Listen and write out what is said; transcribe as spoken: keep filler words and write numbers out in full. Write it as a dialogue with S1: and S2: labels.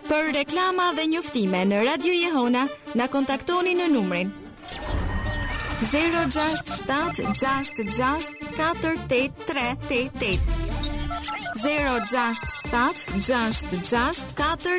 S1: Për reklama dhe njoftime në Radio Jehona, na kontaktoni në numrin zero gjasht shtat gjasht gjasht katër tetë tre tetë tetë zero gjasht shtat gjasht gjasht katër